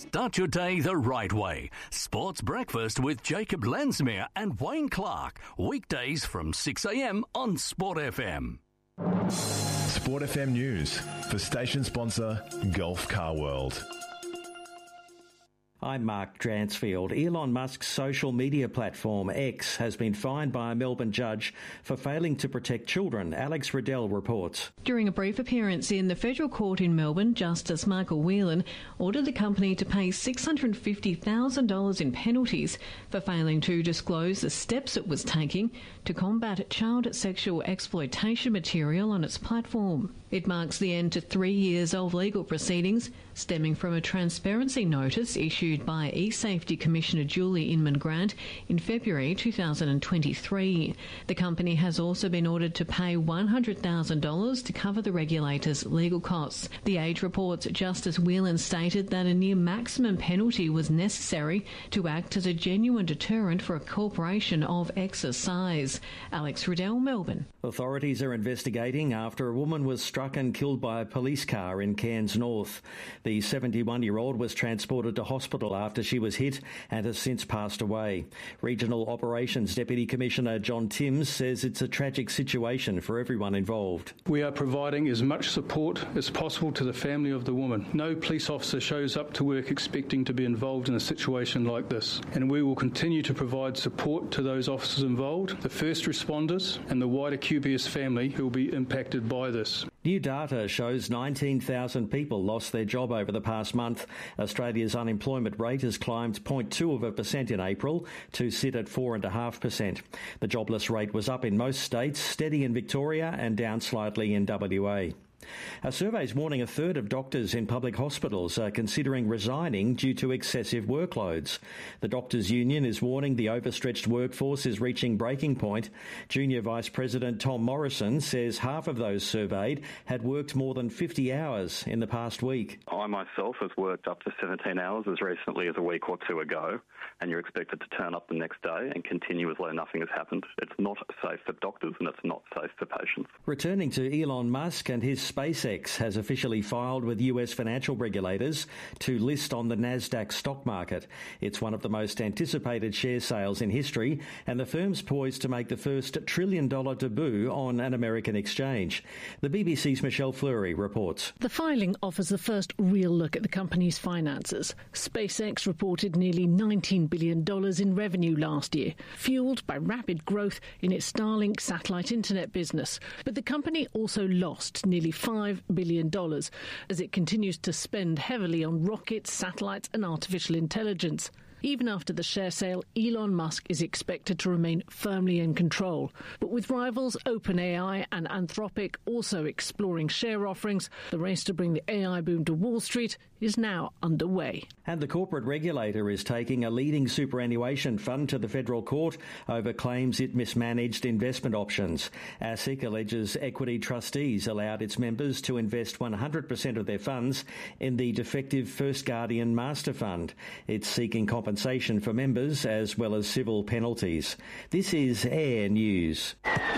Start your day the right way. Sports Breakfast with Jacob Lansmere and Wayne Clark. Weekdays from 6 a.m. on Sport FM. Sport FM News for station sponsor Gulf Car World. I'm Mark Dransfield. Elon Musk's social media platform X has been fined by a Melbourne judge for failing to protect children. Alex Riddell reports. During a brief appearance in the federal court in Melbourne, Justice Michael Whelan ordered the company to pay $650,000 in penalties for failing to disclose the steps it was taking to combat child sexual exploitation material on its platform. It marks the end to 3 years of legal proceedings stemming from a transparency notice issued by eSafety Commissioner Julie Inman-Grant in February 2023. The company has also been ordered to pay $100,000 to cover the regulator's legal costs. The Age reports Justice Whelan stated that a near maximum penalty was necessary to act as a genuine deterrent for a corporation of X's size. Alex Riddell, Melbourne. Authorities are investigating after a woman was struck and killed by a police car in Cairns North. The 71-year-old was transported to hospital after she was hit and has since passed away. Regional Operations Deputy Commissioner John Timms says it's a tragic situation for everyone involved. We are providing as much support as possible to the family of the woman. No police officer shows up to work expecting to be involved in a situation like this, and we will continue to provide support to those officers involved, the first responders and the wider QPS family who will be impacted by this. New data shows 19,000 people lost their job over the past month. Australia's unemployment rate has climbed 0.2% in April to sit at 4.5%. The jobless rate was up in most states, steady in Victoria and down slightly in WA. A survey is warning a third of doctors in public hospitals are considering resigning due to excessive workloads. The Doctors' Union is warning the overstretched workforce is reaching breaking point. Junior Vice President Tom Morrison says half of those surveyed had worked more than 50 hours in the past week. I myself have worked up to 17 hours as recently as a week or two ago, and you're expected to turn up the next day and continue as though nothing has happened. It's not safe for doctors and it's not safe for patients. Returning to Elon Musk, and his SpaceX has officially filed with US financial regulators to list on the Nasdaq stock market. It's one of the most anticipated share sales in history, and the firm's poised to make the first $1 trillion debut on an American exchange. The BBC's Michelle Fleury reports. The filing offers the first real look at the company's finances. SpaceX reported nearly $19 billion in revenue last year, fueled by rapid growth in its Starlink satellite internet business. But the company also lost nearly $5 billion as it continues to spend heavily on rockets, satellites and artificial intelligence. Even after the share sale, Elon Musk is expected to remain firmly in control. But with rivals OpenAI and Anthropic also exploring share offerings, the race to bring the AI boom to Wall Street is now underway. And the corporate regulator is taking a leading superannuation fund to the federal court over claims it mismanaged investment options. ASIC alleges Equity Trustees allowed its members to invest 100% of their funds in the defective First Guardian Master Fund. It's seeking compensation for members as well as civil penalties. This is Air News.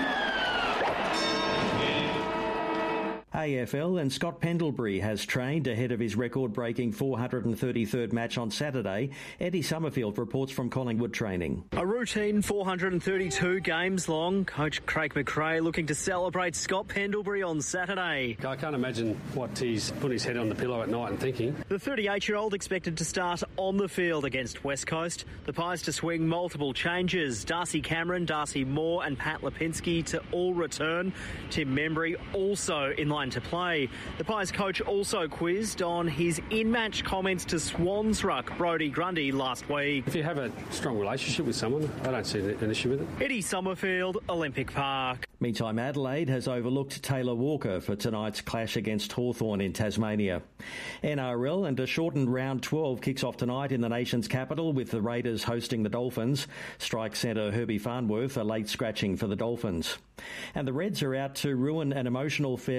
AFL, and Scott Pendlebury has trained ahead of his record-breaking 433rd match on Saturday. Eddie Summerfield reports from Collingwood Training. A routine 432 games long. Coach Craig McRae looking to celebrate Scott Pendlebury on Saturday. I can't imagine what he's put his head on the pillow at night and thinking. The 38-year-old expected to start on the field against West Coast. The Pies to swing multiple changes. Darcy Cameron, Darcy Moore and Pat Lipinski to all return. Tim Membry also in line to play. The Pies coach also quizzed on his in-match comments to Swans ruck Brodie Grundy last week. If you have a strong relationship with someone, I don't see an issue with it. Eddie Summerfield, Olympic Park. Meantime, Adelaide has overlooked Taylor Walker for tonight's clash against Hawthorn in Tasmania. NRL, and a shortened round 12 kicks off tonight in the nation's capital with the Raiders hosting the Dolphins. Strike centre Herbie Farnworth a late scratching for the Dolphins. And the Reds are out to ruin an emotional farewell for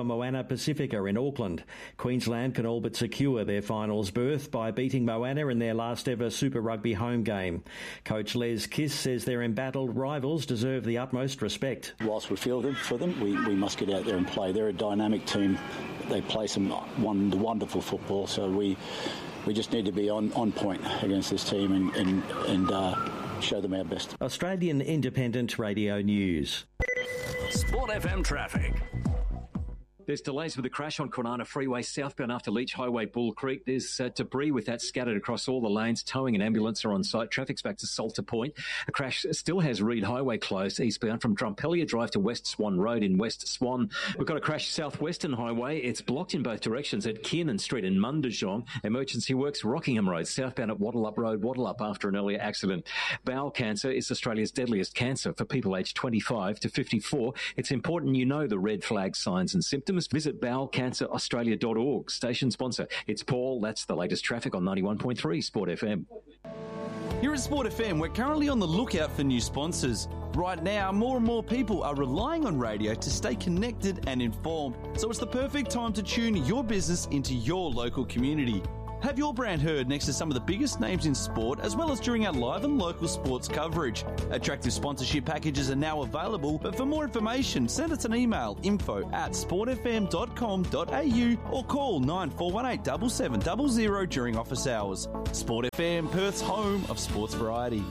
for Moana Pacifica in Auckland. Queensland can all but secure their finals berth by beating Moana in their last ever Super Rugby home game. Coach Les Kiss says their embattled rivals deserve the utmost respect. Whilst we feel for them, we must get out there and play. They're a dynamic team. They play some wonderful football, so we just need to be on point against this team and show them our best. Australian Independent Radio News. Sport FM traffic. There's delays with a crash on Kwinana Freeway southbound after Leach Highway, Bull Creek. There's debris with that scattered across all the lanes. Towing and ambulance are on site. Traffic's back to Salter Point. A crash still has Reed Highway closed eastbound from Drumpelia Drive to West Swan Road in West Swan. We've got a crash Southwestern Highway. It's blocked in both directions at Kiernan Street and Mundijong. Emergency works Rockingham Road southbound at Wattleup Road, Wattleup after an earlier accident. Bowel cancer is Australia's deadliest cancer for people aged 25 to 54. It's important you know the red flag signs and symptoms. Visit bowelcanceraustralia.org. Station sponsor. It's Paul. That's the latest traffic on 91.3 Sport FM. Here at Sport FM, we're currently on the lookout for new sponsors. Right now, more and more people are relying on radio to stay connected and informed, so it's the perfect time to tune your business into your local community. Have your brand heard next to some of the biggest names in sport, as well as during our live and local sports coverage. Attractive sponsorship packages are now available, but for more information, send us an email, info@sportfm.com.au or call 9418 7700 during office hours. Sport FM, Perth's home of sports variety.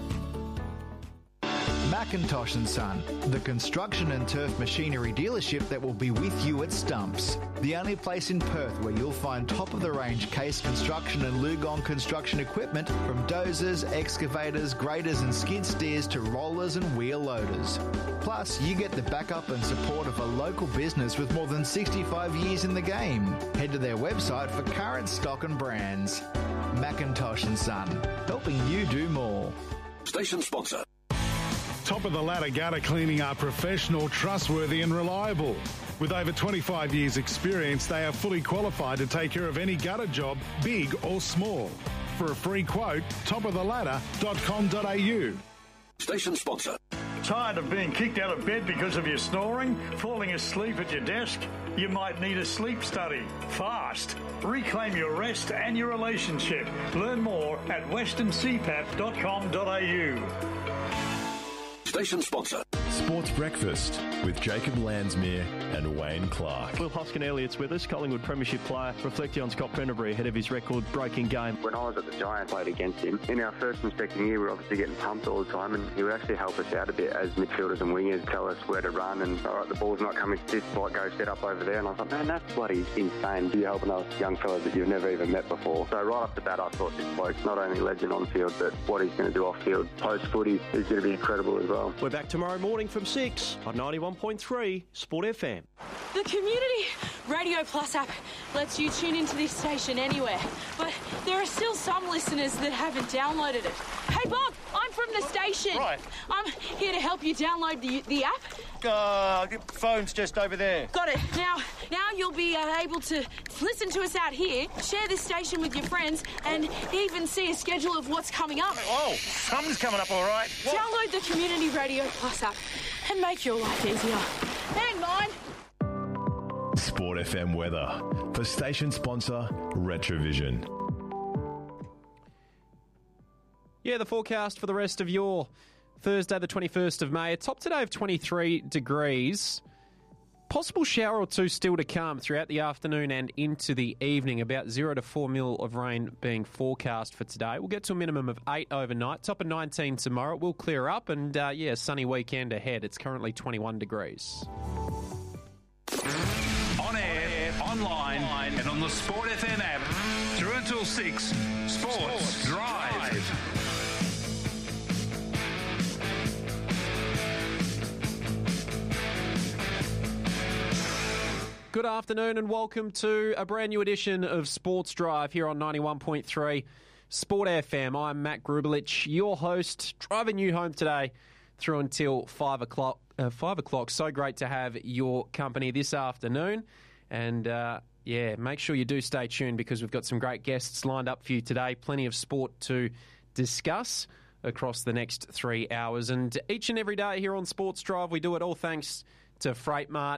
Macintosh & Son, the construction and turf machinery dealership that will be with you at Stumps. The only place in Perth where you'll find top-of-the-range Case construction and Lugong construction equipment, from dozers, excavators, graders and skid steers to rollers and wheel loaders. Plus, you get the backup and support of a local business with more than 65 years in the game. Head to their website for current stock and brands. Macintosh & Son, helping you do more. Station sponsor. Top of the ladder gutter cleaning are professional, trustworthy and reliable. With over 25 years experience, they are fully qualified to take care of any gutter job, big or small. For a free quote, topoftheladder.com.au. Station sponsor. Tired of being kicked out of bed because of your snoring? Falling asleep at your desk? You might need a sleep study. Fast. Reclaim your rest and your relationship. Learn more at westerncpap.com.au. Station sponsor. Sports Breakfast with Jacob Landsmere and Wayne Clark. Will Hoskin-Elliott's with us, Collingwood Premiership player, reflecting on Scott Pendlebury ahead of his record-breaking game. When I was at the Giants, played against him. In our first and second year, we were obviously getting pumped all the time, and he would actually help us out a bit as midfielders and wingers, tell us where to run, and all right, the ball's not coming to this spot, go set up over there. And I thought, man, that's bloody insane. You're helping us young fellas that you've never even met before. So right off the bat, I thought this bloke's not only legend on field, but what he's going to do off field post-footy is going to be incredible as well. We're back tomorrow morning from 6 on 91.3 Sport FM. The Community Radio Plus app lets you tune into this station anywhere, but there are still some listeners that haven't downloaded it. Hey Bob, I'm from the station. Right. I'm here to help you download the app. Phone's just over there. Got it. Now you'll be able to listen to us out here, share this station with your friends, and even see a schedule of what's coming up. Oh, something's coming up, all right. What? Download the Community Radio Plus app and make your life easier. And mine. Sport FM weather for station sponsor Retrovision. Yeah, the forecast for the rest of your Thursday, the 21st of May. A top today of 23 degrees. Possible shower or two still to come throughout the afternoon and into the evening. About 0 to 4 mil of rain being forecast for today. We'll get to a minimum of 8 overnight. Top of 19 tomorrow. It will clear up and, sunny weekend ahead. It's currently 21 degrees. On air, online, and on the Sport FM app. Through until 6, Sports Drive. Good afternoon and welcome to a brand new edition of Sports Drive here on 91.3 Sport FM. I'm Matt Grubelich, your host, driving you home today through until 5 o'clock. 5 o'clock. So great to have your company this afternoon. And, make sure you do stay tuned because we've got some great guests lined up for you today. Plenty of sport to discuss across the next 3 hours. And each and every day here on Sports Drive, we do it all thanks to Freight Mart.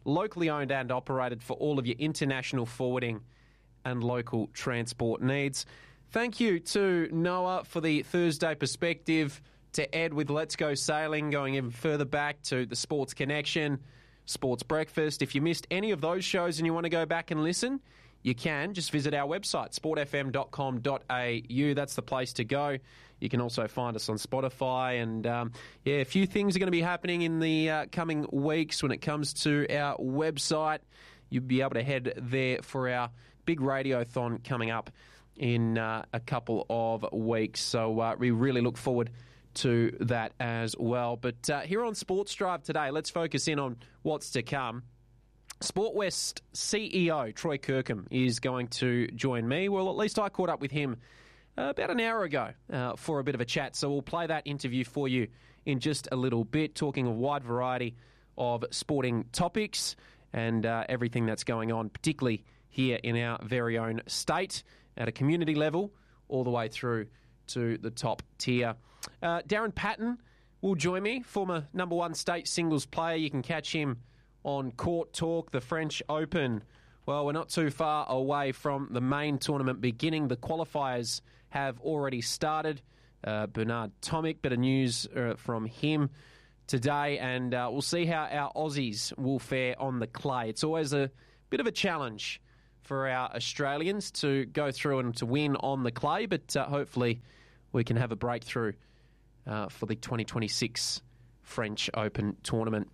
locally owned and operated for all of your international forwarding and local transport needs. Thank you to Noah for the Thursday perspective, to Ed with Let's Go Sailing, going even further back to the Sports Connection, Sports Breakfast. If you missed any of those shows and you want to go back and listen, you can. Just visit our website, sportfm.com.au. That's the place to go. You can also find us on Spotify. And, a few things are going to be happening in the coming weeks when it comes to our website. You'll be able to head there for our big radiothon coming up in a couple of weeks. So we really look forward to that as well. But here on Sports Drive today, let's focus in on what's to come. Sport West CEO Troy Kirkham is going to join me. Well, at least I caught up with him about an hour ago for a bit of a chat. So we'll play that interview for you in just a little bit, talking a wide variety of sporting topics and everything that's going on, particularly here in our very own state at a community level all the way through to the top tier. Darren Patton will join me, former number one state singles player. You can catch him on Court Talk, the French Open. Well, we're not too far away from the main tournament beginning. The qualifiers have already started. Bernard Tomic, bit of news from him today, and we'll see how our Aussies will fare on the clay. It's always a bit of a challenge for our Australians to go through and to win on the clay, but hopefully we can have a breakthrough for the 2026 French Open tournament.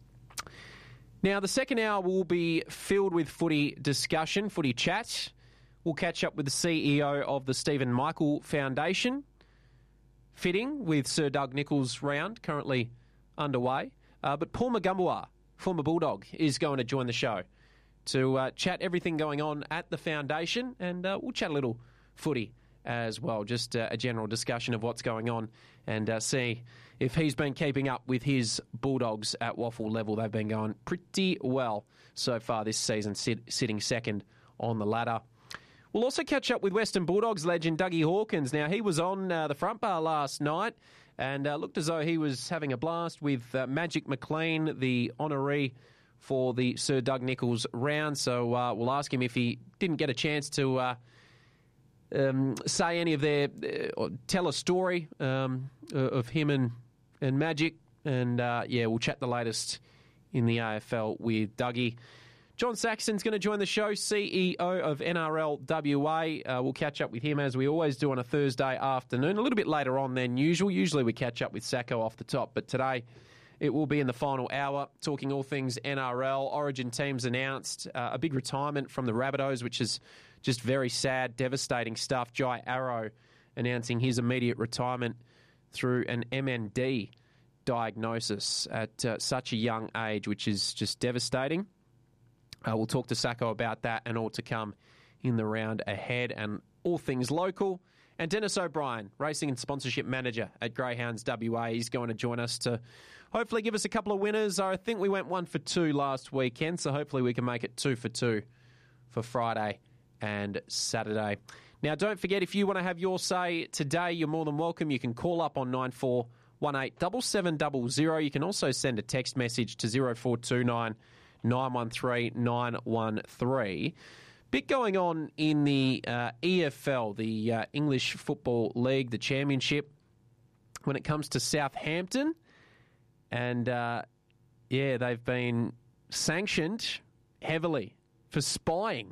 Now, the second hour will be filled with footy discussion, footy chat. We'll catch up with the CEO of the Stephen Michael Foundation, fitting with Sir Doug Nicholls' round, currently underway. But Paul Magumboa, former Bulldog, is going to join the show to chat everything going on at the foundation, and we'll chat a little footy as well, just a general discussion of what's going on and see if he's been keeping up with his Bulldogs at waffle level. They've been going pretty well so far this season, sitting second on the ladder. We'll also catch up with Western Bulldogs legend Dougie Hawkins. Now, he was on the front bar last night and looked as though he was having a blast with Magic McLean, the honoree for the Sir Doug Nicholls round. So we'll ask him if he didn't get a chance to say any of their, or tell a story of him and Magic. And we'll chat the latest in the AFL with Dougie. John Saxon's going to join the show, CEO of NRL WA. We'll catch up with him as we always do on a Thursday afternoon, a little bit later on than usual. Usually we catch up with Sacco off the top, but today it will be in the final hour, talking all things NRL. Origin teams announced a big retirement from the Rabbitohs, which is just very sad, devastating stuff. Jai Arrow announcing his immediate retirement through an MND diagnosis at such a young age, which is just devastating. We'll talk to Sacco about that and all to come in the round ahead and all things local. And Dennis O'Brien, Racing and Sponsorship Manager at Greyhounds WA, he's going to join us to hopefully give us a couple of winners. I think we went 1 for 2 last weekend, so hopefully we can make it 2 for 2 for Friday and Saturday. Now, don't forget, if you want to have your say today, you're more than welcome. You can call up on 9418 7700. You can also send a text message to 0429 913 913. Bit going on in the EFL, the English Football League, the Championship, when it comes to Southampton. And, they've been sanctioned heavily for spying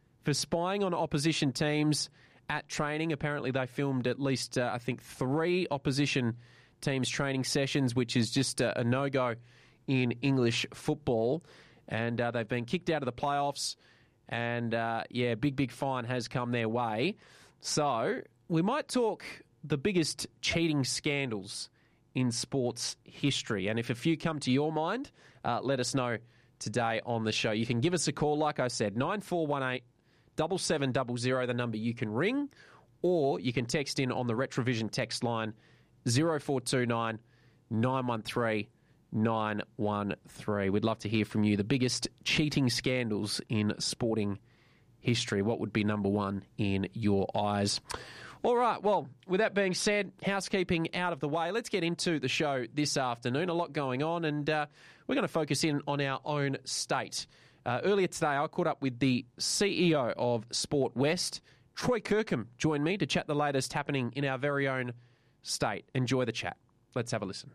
on opposition teams at training. Apparently they filmed at least, 3 opposition teams' training sessions, which is just a no-go in English football. And they've been kicked out of the playoffs. And, big fine has come their way. So we might talk the biggest cheating scandals in sports history. And if a few come to your mind, let us know today on the show. You can give us a call, like I said, 9418 7700, the number you can ring, or you can text in on the Retrovision text line 0429 913 913. We'd love to hear from you. The biggest cheating scandals in sporting history? What would be number one in your eyes? All right, well, with that being said, housekeeping out of the way, let's get into the show this afternoon. A lot going on, and we're going to focus in on our own state. Earlier today, I caught up with the CEO of Sport West. Troy Kirkham joined me to chat the latest happening in our very own state. Enjoy the chat. Let's have a listen.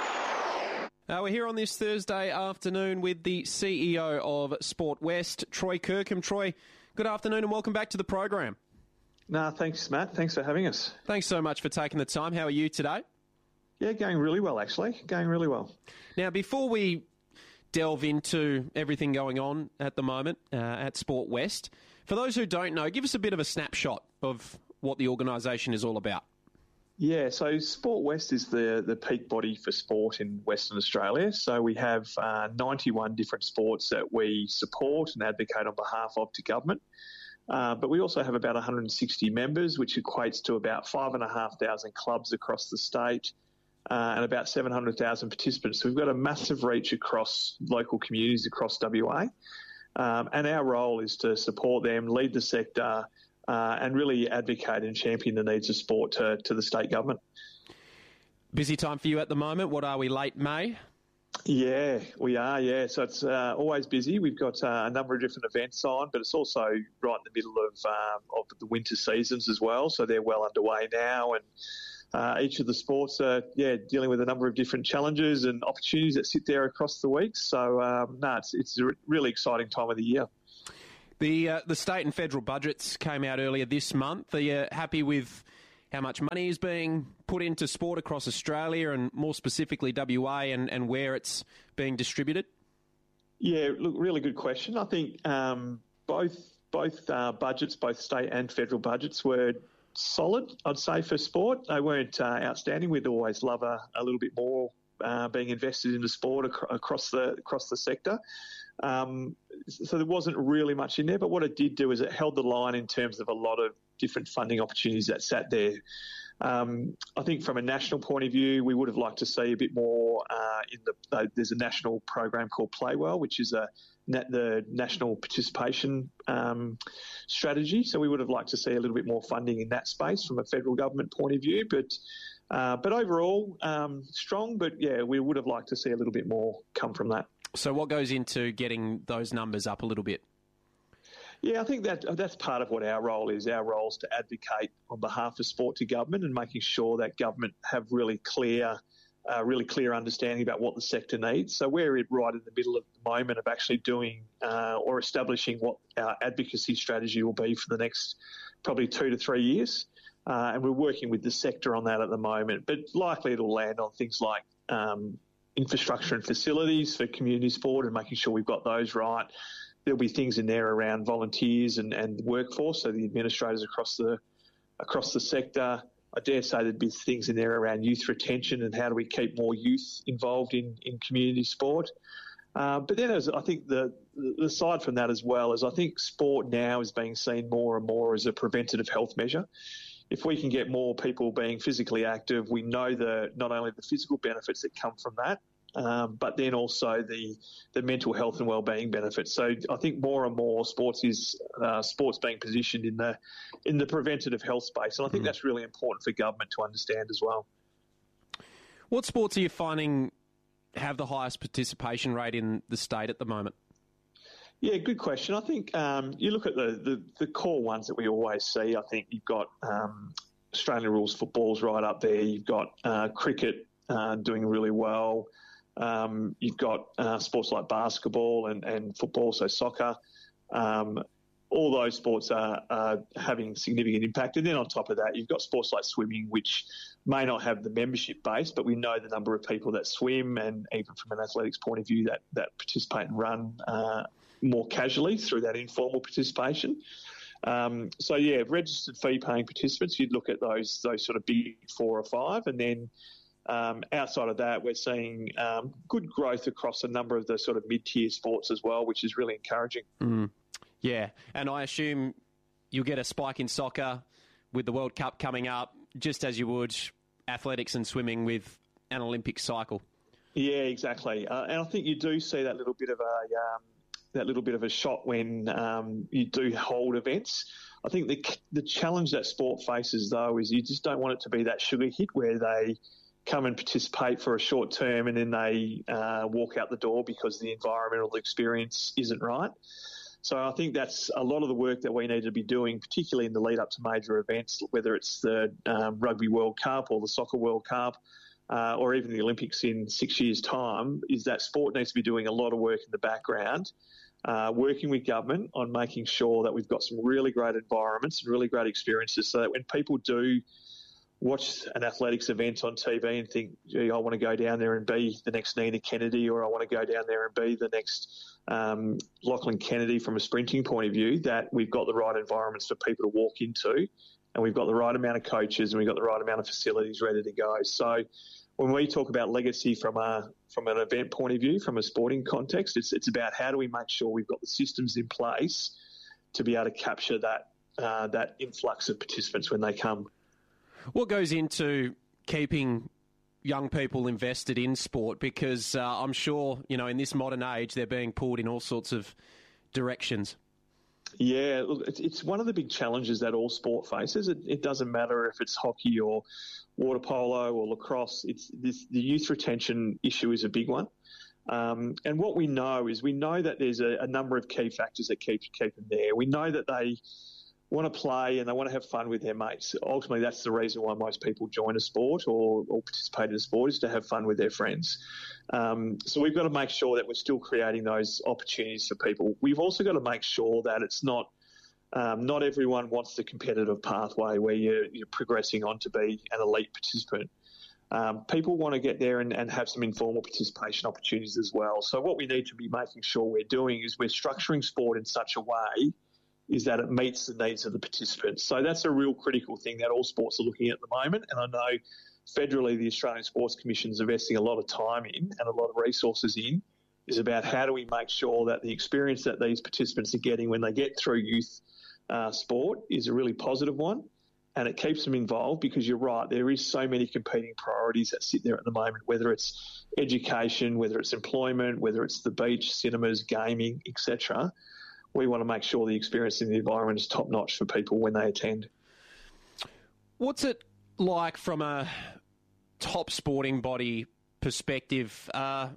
We're here on this Thursday afternoon with the CEO of Sport West, Troy Kirkham. Troy, good afternoon and welcome back to the program. Thanks, Matt. Thanks for having us. Thanks so much for taking the time. How are you today? Yeah, going really well, actually. Going really well. Now, before we delve into everything going on at the moment at Sport West, for those who don't know, give us a bit of a snapshot of what the organisation is all about. Yeah, so Sport West is the peak body for sport in Western Australia. So we have 91 different sports that we support and advocate on behalf of to government. But we also have about 160 members, which equates to about 5,500 clubs across the state and about 700,000 participants. So we've got a massive reach across local communities across WA. And our role is to support them, lead the sector, and really advocate and champion the needs of sport to the state government. Busy time for you at the moment. What are we, late May? Yeah, we are, yeah. So it's always busy. We've got a number of different events on, but it's also right in the middle of the winter seasons as well. So they're well underway now, and each of the sports are, dealing with a number of different challenges and opportunities that sit there across the week. So, it's a really exciting time of the year. The state and federal budgets came out earlier this month. Are you happy with how much money is being put into sport across Australia and more specifically WA and where it's being distributed? Yeah, look, really good question. I think both budgets, both state and federal budgets, were solid, I'd say, for sport. They weren't outstanding. We'd always love a little bit more being invested into sport across the sector. So there wasn't really much in there, but what it did do is it held the line in terms of a lot of different funding opportunities that sat there. I think from a national point of view, we would have liked to see a bit more there's a national program called Playwell, which is the national participation strategy. So we would have liked to see a little bit more funding in that space from a federal government point of view. But overall, strong. But yeah, we would have liked to see a little bit more come from that. So what goes into getting those numbers up a little bit? Yeah, I think that's part of what our role is. Our role is to advocate on behalf of sport to government and making sure that government have really clear understanding about what the sector needs. So we're right in the middle at the moment of actually doing or establishing what our advocacy strategy will be for the next probably 2 to 3 years. And we're working with the sector on that at the moment. But likely it'll land on things like infrastructure and facilities for community sport and making sure we've got those right. There'll be things in there around volunteers and workforce, so the administrators across the sector. I dare say there'd be things in there around youth retention and how do we keep more youth involved in community sport. But then I think the side from that as well is I think sport now is being seen more and more as a preventative health measure. If we can get more people being physically active, we know not only the physical benefits that come from that, but then also the mental health and wellbeing benefits. So I think more and more sports being positioned in the preventative health space, and I think that's really important for government to understand as well. What sports are you finding have the highest participation rate in the state at the moment? Yeah, good question. I think you look at the core ones that we always see. I think you've got Australian rules football's right up there. You've got cricket doing really well. You've got sports like basketball and football, so soccer. All those sports are having significant impact. And then on top of that, you've got sports like swimming, which may not have the membership base, but we know the number of people that swim, and even from an athletics point of view that participate and run more casually through that informal participation. So yeah, registered fee paying participants, you'd look at those sort of big 4 or 5, and then outside of that, we're seeing good growth across a number of the sort of mid-tier sports as well, which is really encouraging. Yeah, and I assume you'll get a spike in soccer with the World Cup coming up, just as you would athletics and swimming with an Olympic cycle. Yeah, exactly. And I think you do see that little bit of little bit of a shot when you do hold events. I think the challenge that sport faces, though, is you just don't want it to be that sugar hit where they come and participate for a short term and then they walk out the door because the environmental experience isn't right. So I think that's a lot of the work that we need to be doing, particularly in the lead up to major events, whether it's the Rugby World Cup or the Soccer World Cup or even the Olympics in 6 years' time, is that sport needs to be doing a lot of work in the background, working with government on making sure that we've got some really great environments and really great experiences so that when people do watch an athletics event on TV and think, gee, I want to go down there and be the next Nina Kennedy, or I want to go down there and be the next Lachlan Kennedy from a sprinting point of view, that we've got the right environments for people to walk into and we've got the right amount of coaches and we've got the right amount of facilities ready to go. So when we talk about legacy from an event point of view, from a sporting context, it's about how do we make sure we've got the systems in place to be able to capture that influx of participants when they come. What goes into keeping young people invested in sport? Because I'm sure, in this modern age, they're being pulled in all sorts of directions. Yeah, look, it's one of the big challenges that all sport faces. It doesn't matter if it's hockey or water polo or lacrosse. The youth retention issue is a big one. And what we know is that there's a number of key factors that keep them there. We know that they want to play and they want to have fun with their mates. Ultimately, that's the reason why most people join a sport or participate in a sport, is to have fun with their friends. So we've got to make sure that we're still creating those opportunities for people. We've also got to make sure that it's not everyone wants the competitive pathway where you're progressing on to be an elite participant. People want to get there and have some informal participation opportunities as well. So what we need to be making sure we're doing is we're structuring sport in such a way is that it meets the needs of the participants. So that's a real critical thing that all sports are looking at the moment. And I know federally the Australian Sports Commission is investing a lot of time in and a lot of resources in, is about how do we make sure that the experience that these participants are getting when they get through youth sport is a really positive one, and it keeps them involved, because you're right, there is so many competing priorities that sit there at the moment, whether it's education, whether it's employment, whether it's the beach, cinemas, gaming, etc. We want to make sure the experience in the environment is top-notch for people when they attend. What's it like from a top sporting body perspective?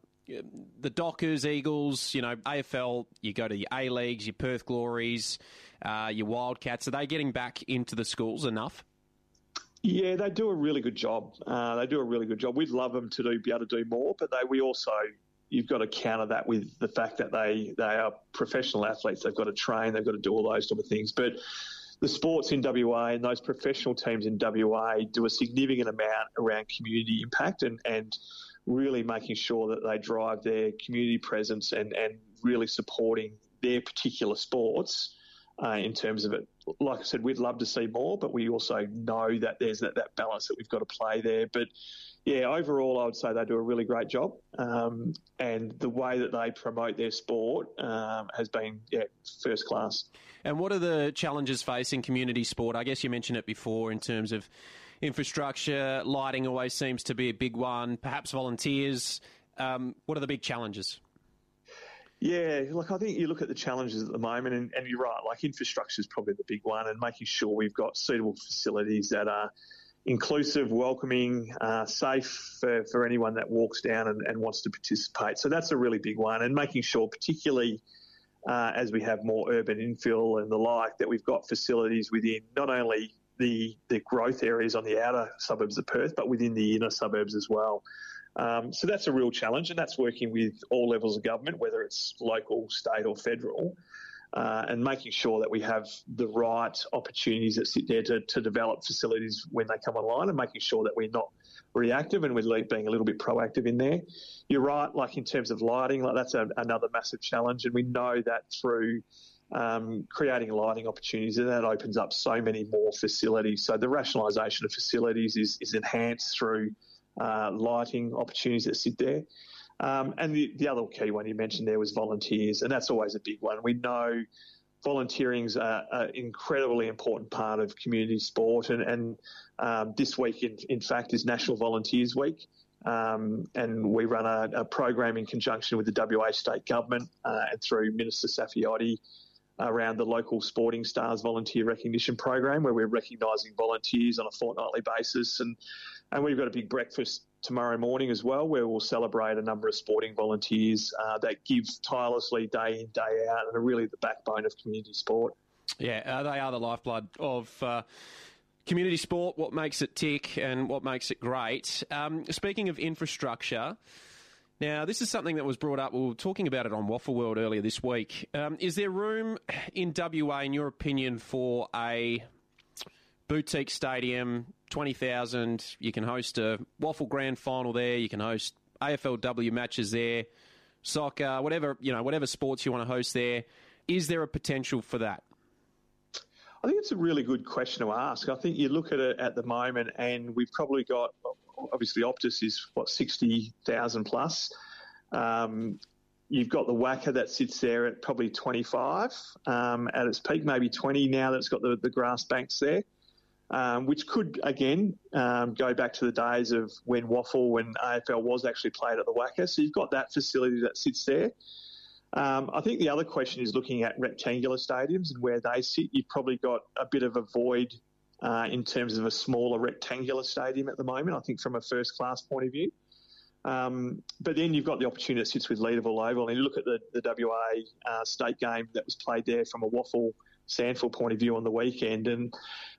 The Dockers, Eagles, AFL, you go to the A-Leagues, your Perth Glories, your Wildcats. Are they getting back into the schools enough? Yeah, they do a really good job. We'd love them to be able to do more, but you've got to counter that with the fact that they are professional athletes. They've got to train. They've got to do all those sort of things. But the sports in WA and those professional teams in WA do a significant amount around community impact and really making sure that they drive their community presence and really supporting their particular sports in terms of it. Like I said, we'd love to see more, but we also know that there's that balance that we've got to play there. But yeah, overall, I would say they do a really great job. And the way that they promote their sport has been, first class. And what are the challenges facing community sport? I guess you mentioned it before in terms of infrastructure. Lighting always seems to be a big one. Perhaps volunteers. What are the big challenges? Yeah, look, I think you look at the challenges at the moment, and you're right, like infrastructure is probably the big one, and making sure we've got suitable facilities that are inclusive, welcoming, safe for anyone that walks down and wants to participate. So that's a really big one, and making sure, particularly as we have more urban infill and the like, that we've got facilities within not only the growth areas on the outer suburbs of Perth, but within the inner suburbs as well. So that's a real challenge, and that's working with all levels of government, whether it's local, state or federal, and making sure that we have the right opportunities that sit there to develop facilities when they come online, and making sure that we're not reactive and we're being a little bit proactive in there. You're right, like in terms of lighting, like that's another massive challenge, and we know that through creating lighting opportunities, and that opens up so many more facilities. So the rationalisation of facilities is enhanced through lighting opportunities that sit there. And the other key one you mentioned there was volunteers, and that's always a big one. We know volunteering is an incredibly important part of community sport, and this week, in fact, is National Volunteers Week. and we run a program in conjunction with the WA State Government and through Minister Saffioti around the local Sporting Stars Volunteer Recognition Program, where we're recognising volunteers on a fortnightly basis. And we've got a big breakfast tomorrow morning as well, where we'll celebrate a number of sporting volunteers that give tirelessly day in, day out and are really the backbone of community sport. Yeah, they are the lifeblood of community sport, what makes it tick and what makes it great. Speaking of infrastructure, now this is something that was brought up, we were talking about it on Waffle World earlier this week. Is there room in WA, in your opinion, for a boutique stadium, 20,000, you can host a Waffle Grand Final there, you can host AFLW matches there, soccer, whatever sports you want to host there. Is there a potential for that? I think it's a really good question to ask. I think you look at it at the moment and we've probably got, obviously Optus is, 60,000 plus. You've got the WACA that sits there at probably 25 at its peak, maybe 20 now that it's got the grass banks there, which could, again, go back to the days of when Waffle and AFL was actually played at the WACA. So you've got that facility that sits there. I think the other question is looking at rectangular stadiums and where they sit. You've probably got a bit of a void in terms of a smaller rectangular stadium at the moment, I think from a first-class point of view. But then you've got the opportunity that sits with Leederville Oval. And you look at the WA state game that was played there from a Waffle Sandford point of view on the weekend. And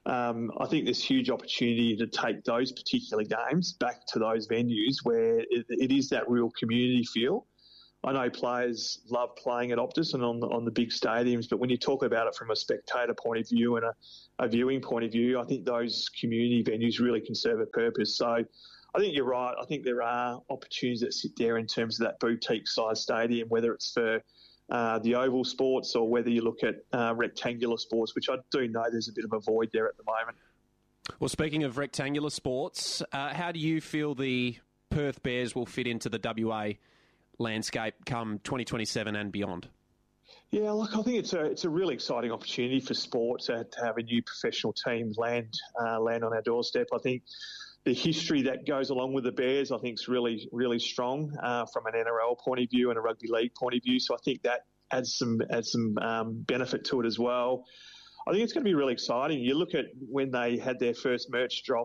I think there's huge opportunity to take those particular games back to those venues where it is that real community feel. I know players love playing at Optus and on the big stadiums, but when you talk about it from a spectator point of view and a viewing point of view, I think those community venues really can serve a purpose. So I think you're right. I think there are opportunities that sit there in terms of that boutique-sized stadium, whether it's for the oval sports or whether you look at rectangular sports, which I do know there's a bit of a void there at the moment. Well, speaking of rectangular sports, how do you feel the Perth Bears will fit into the WA landscape come 2027 and beyond? Yeah, look, I think it's a really exciting opportunity for sport to have a new professional team land on our doorstep. I think the history that goes along with the Bears, I think, is really, really strong from an NRL point of view and a rugby league point of view. So I think that adds some benefit to it as well. I think it's going to be really exciting. You look at when they had their first merch drop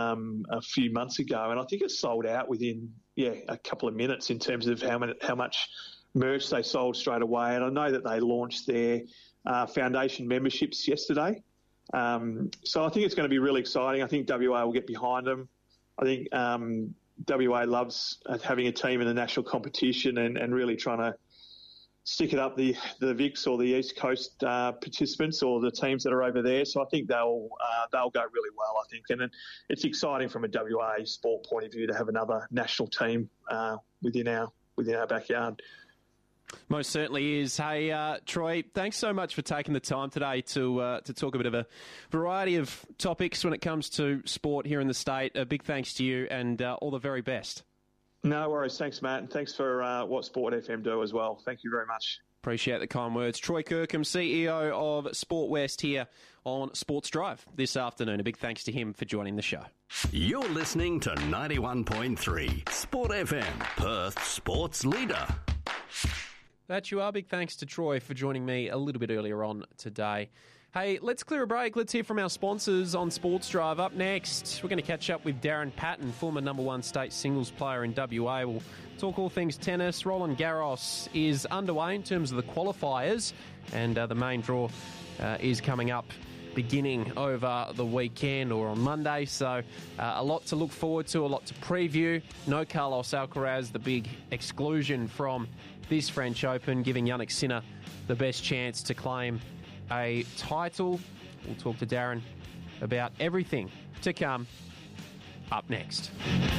a few months ago, and I think it sold out within a couple of minutes in terms of how much merch they sold straight away. And I know that they launched their foundation memberships yesterday. So I think it's going to be really exciting. I think WA will get behind them. I think WA loves having a team in the national competition and really trying to stick it up the Vics or the East Coast participants or the teams that are over there. So I think they'll go really well, I think. And it's exciting from a WA sport point of view to have another national team within our backyard. Most certainly is. Hey, Troy, thanks so much for taking the time today to talk a bit of a variety of topics when it comes to sport here in the state. A big thanks to you and all the very best. No worries. Thanks, Matt. And thanks for what Sport FM do as well. Thank you very much. Appreciate the kind words. Troy Kirkham, CEO of Sport West, here on Sports Drive this afternoon. A big thanks to him for joining the show. You're listening to 91.3 Sport FM, Perth sports leader. That you are. Big thanks to Troy for joining me a little bit earlier on today. Hey, let's clear a break. Let's hear from our sponsors on Sports Drive. Up next, we're going to catch up with Darren Patton, former #1 state singles player in WA. We'll talk all things tennis. Roland Garros is underway in terms of the qualifiers, and the main draw is coming up beginning over the weekend or on Monday. So a lot to look forward to, a lot to preview. No Carlos Alcaraz, the big exclusion from this French Open, giving Jannik Sinner the best chance to claim a title. We'll talk to Darren about everything to come up next.